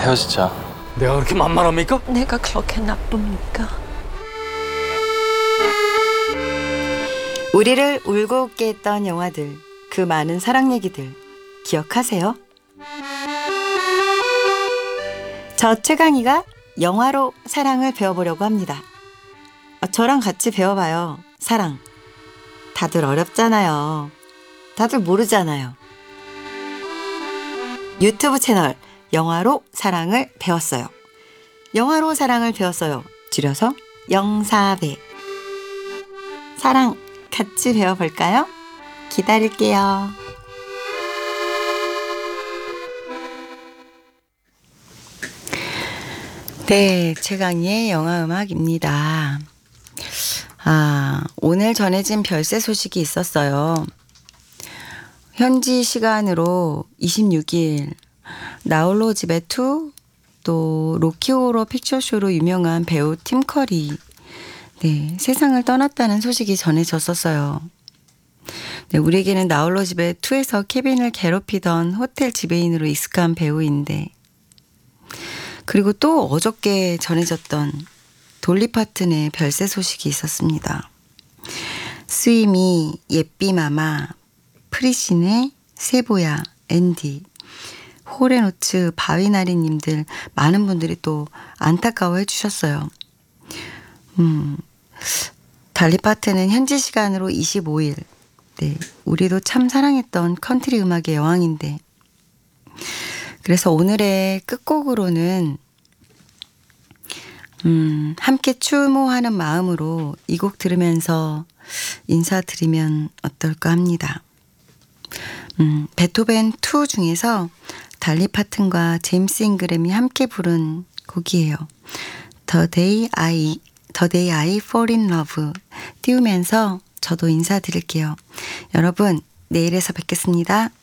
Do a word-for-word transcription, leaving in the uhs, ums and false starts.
헤어지자. 내가 그렇게 만만합니까? 내가 그렇게 나쁩니까? 우리를 울고 웃게 했던 영화들, 그 많은 사랑 얘기들 기억하세요? 저 최강희가 영화로 사랑을 배워보려고 합니다. 어, 저랑 같이 배워봐요. 사랑. 다들 어렵잖아요. 다들 모르잖아요. 유튜브 채널 영화로 사랑을 배웠어요. 영화로 사랑을 배웠어요. 줄여서 영사배. 사랑 같이 배워볼까요? 기다릴게요. 네, 최강희의 영화음악입니다. 아, 오늘 전해진 별세 소식이 있었어요. 현지 시간으로 이십육 일 나홀로 집에 투, 또 로키호러 픽처쇼로 유명한 배우 팀 커리, 네, 세상을 떠났다는 소식이 전해졌었어요. 네, 우리에게는 나홀로 집에 투에서 케빈을 괴롭히던 호텔 지배인으로 익숙한 배우인데, 그리고 또 어저께 전해졌던 돌리 파튼의 별세 소식이 있었습니다. 스위미, 예삐마마, 프리신의 세보야, 앤디, 호레노츠, 바위나리님들 많은 분들이 또 안타까워해 주셨어요. 음, 달리 파튼은 현지 시간으로 이십오 일, 네, 우리도 참 사랑했던 컨트리 음악의 여왕인데, 그래서 오늘의 끝곡으로는 음, 함께 추모하는 마음으로 이 곡 들으면서 인사드리면 어떨까 합니다. 음, 베토벤 투 중에서 달리 파튼과 제임스 잉그램이 함께 부른 곡이에요. The Day I, The Day I Fall in Love 띄우면서 저도 인사드릴게요. 여러분, 내일에서 뵙겠습니다.